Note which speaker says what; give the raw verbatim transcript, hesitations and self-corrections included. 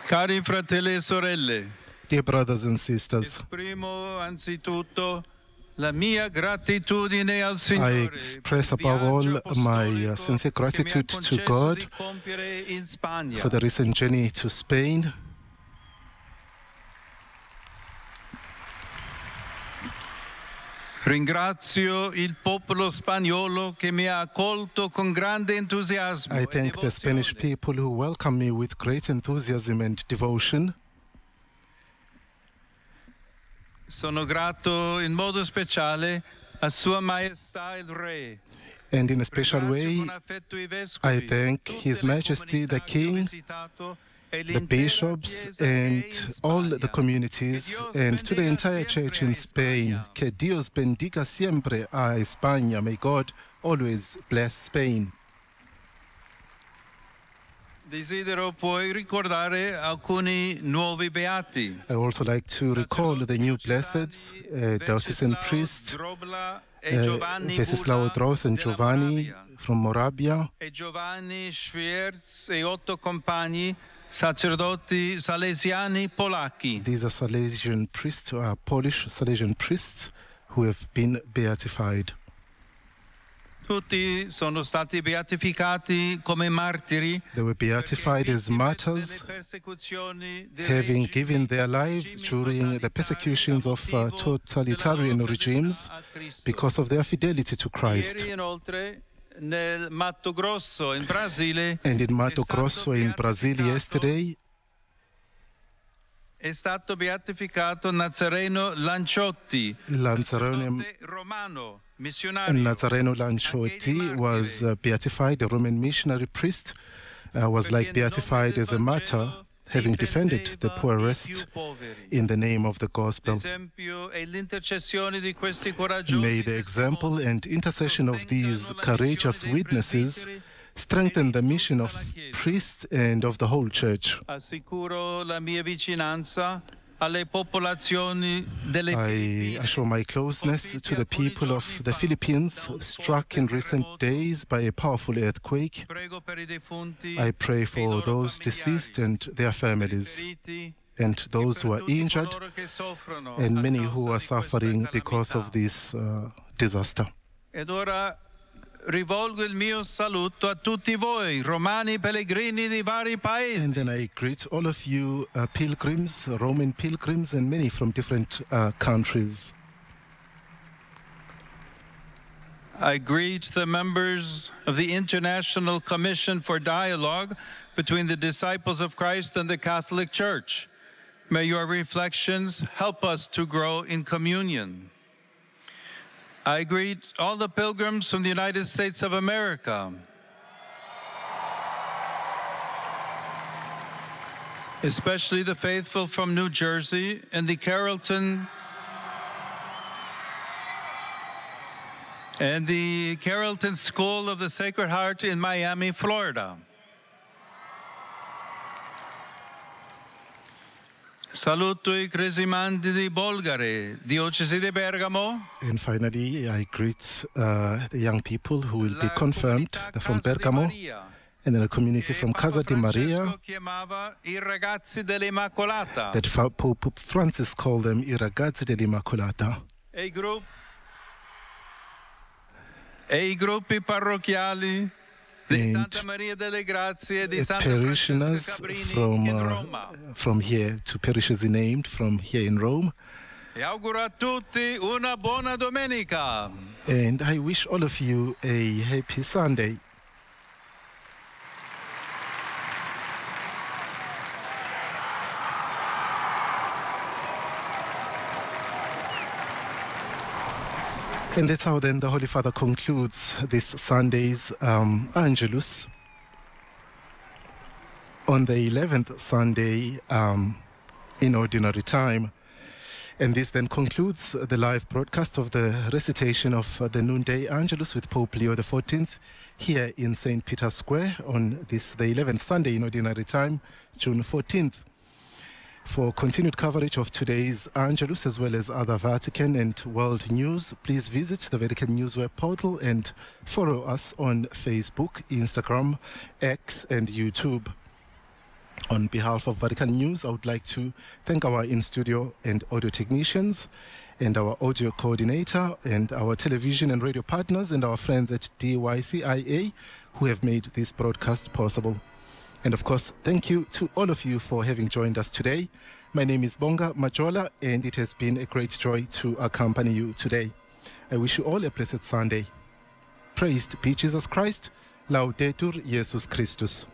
Speaker 1: Cari fratelli e sorelle,
Speaker 2: Dear brothers and sisters,
Speaker 1: esprimo anzitutto la mia gratitudine al
Speaker 2: I
Speaker 1: Signore
Speaker 2: express
Speaker 1: per il
Speaker 2: above all
Speaker 1: viaggio
Speaker 2: my uh,
Speaker 1: apostolico
Speaker 2: sincere
Speaker 1: che mi ha
Speaker 2: gratitude to
Speaker 1: concesso
Speaker 2: God
Speaker 1: di compiere in Spagna.
Speaker 2: for the recent journey to Spain.
Speaker 1: Ringrazio il popolo spagnolo che mi ha accolto con grande entusiasmo
Speaker 2: I
Speaker 1: e
Speaker 2: thank the Spanish
Speaker 1: devozione.
Speaker 2: people who welcome me with great enthusiasm and devotion.
Speaker 1: Sono grato in modo speciale a Sua Maestà il Re.
Speaker 2: And in a special
Speaker 1: Ringrazio
Speaker 2: way,
Speaker 1: con affetto i vescovi,
Speaker 2: I thank
Speaker 1: tutte
Speaker 2: His
Speaker 1: le
Speaker 2: Majesty the
Speaker 1: comunità che ho
Speaker 2: King,
Speaker 1: visitato e
Speaker 2: the
Speaker 1: l'intera
Speaker 2: bishops,
Speaker 1: Chiesa che è in
Speaker 2: and all the
Speaker 1: Spagna.
Speaker 2: communities,
Speaker 1: Che Dios
Speaker 2: and to the
Speaker 1: bendiga
Speaker 2: entire
Speaker 1: siempre
Speaker 2: church in Spain.
Speaker 1: España.
Speaker 2: Que Dios bendiga siempre a España. May God always bless Spain.
Speaker 1: Desidero poi ricordare alcuni nuovi beati.
Speaker 2: I also like to recall the new blesseds, uh, diocesan priest,
Speaker 1: Drobla
Speaker 2: uh,
Speaker 1: e Giovanni
Speaker 2: Veseslao
Speaker 1: Bula
Speaker 2: Dros and
Speaker 1: della
Speaker 2: Giovanni
Speaker 1: Moravia,
Speaker 2: from Moravia,
Speaker 1: e Giovanni Schwierz e otto compagni sacerdoti salesiani polacchi.
Speaker 2: these are Salesian priests, who are Polish Salesian priests who have been beatified.
Speaker 1: Tutti sono stati beatificati come martiri,
Speaker 2: They were beatified as martyrs, having given their lives during the persecutions of uh, totalitarian regimes because of their fidelity to Christ.
Speaker 1: Ieri inoltre nel Mato Grosso in Brasile
Speaker 2: And in Mato
Speaker 1: è stato
Speaker 2: Grosso in Brazil
Speaker 1: beatificato-
Speaker 2: yesterday,
Speaker 1: è stato beatificato Nazareno Lanciotti,
Speaker 2: Lanzarone,
Speaker 1: sacerdote romano, missionario.
Speaker 2: Nazareno Lanciotti was uh, beatified, a Roman missionary priest, uh, was like beatified as a martyr, having defended the poorest in the name of the gospel.
Speaker 1: L'esempio e l'intercessione di questi coraggiosi
Speaker 2: May the example and intercession of these courageous witnesses strengthen the mission of priests and of the whole church.
Speaker 1: assicuro la mia vicinanza alle popolazioni delle
Speaker 2: I show my closeness to the people of the Philippines, struck in recent days by a powerful earthquake.
Speaker 1: Prego per i defunti,
Speaker 2: I pray
Speaker 1: e i
Speaker 2: for
Speaker 1: loro
Speaker 2: those
Speaker 1: familiari,
Speaker 2: deceased and their families,
Speaker 1: feriti,
Speaker 2: and those
Speaker 1: per
Speaker 2: who are
Speaker 1: tutti
Speaker 2: injured,
Speaker 1: coloro che soffrono
Speaker 2: and
Speaker 1: a
Speaker 2: many
Speaker 1: causa
Speaker 2: who are
Speaker 1: di questa
Speaker 2: suffering because of
Speaker 1: calamità.
Speaker 2: this uh, disaster.
Speaker 1: Ed ora rivolgo il mio saluto a tutti voi, romani pellegrini di vari paesi.
Speaker 2: And then I greet all of you uh, pilgrims, Roman pilgrims, and many from different uh, countries.
Speaker 1: I greet the members of the International Commission for Dialogue between the Disciples of Christ and the Catholic Church. May your reflections help us to grow in communion. I greet all the pilgrims from the United States of America, especially the faithful from New Jersey and the Carrollton and the Carrollton School of the Sacred Heart in Miami, Florida. Saluto i cresimandi di Bolgare, diocesi di Bergamo.
Speaker 2: And finally, I greet uh, the young people who will be
Speaker 1: la
Speaker 2: confirmed.
Speaker 1: comunità
Speaker 2: They're from
Speaker 1: Casa di
Speaker 2: Bergamo,
Speaker 1: Maria,
Speaker 2: and then a community
Speaker 1: che
Speaker 2: from
Speaker 1: Papa
Speaker 2: Casa di Maria
Speaker 1: Francesco chiamava i ragazzi dell'Immacolata.
Speaker 2: that Fa- Pope Francis called them I ragazzi dell'Immacolata.
Speaker 1: E i, gruppi, e i gruppi parrocchiali di
Speaker 2: And
Speaker 1: Santa Maria delle Grazie e di
Speaker 2: uh,
Speaker 1: Santa Francesca
Speaker 2: parishioners
Speaker 1: Cabrini
Speaker 2: from
Speaker 1: in
Speaker 2: uh,
Speaker 1: Roma.
Speaker 2: from here, two parishes named from here in Rome.
Speaker 1: E auguro a tutti una buona domenica.
Speaker 2: And I wish all of you a happy Sunday. And that's how then the Holy Father concludes this Sunday's um, Angelus. On the eleventh Sunday um, in Ordinary Time. And this then concludes the live broadcast of the recitation of uh, the Noonday Angelus with Pope Leo the fourteenth here in Saint Peter's Square on this, the eleventh Sunday in Ordinary Time, June fourteenth. For continued coverage of today's Angelus as well as other Vatican and world news, please visit the Vatican News web portal and follow us on Facebook, Instagram, X and YouTube. On behalf of Vatican News, I would like to thank our in-studio and audio technicians, and our audio coordinator, and our television and radio partners, and our friends at D Y C I A who have made this broadcast possible. And of course, thank you to all of you for having joined us today. My name is Bonga Majola, and it has been a great joy to accompany you today. I wish you all a blessed Sunday. Praised be Jesus Christ. Laudetur Jesus Christus.